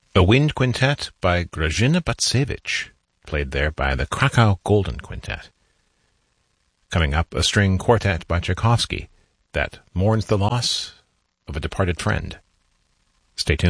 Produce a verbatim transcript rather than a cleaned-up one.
A wind quintet by Grażyna Bacewicz, played there by the Krakow Golden Quintet. Coming up, a string quartet by Tchaikovsky that mourns the loss of a departed friend. Stay tuned.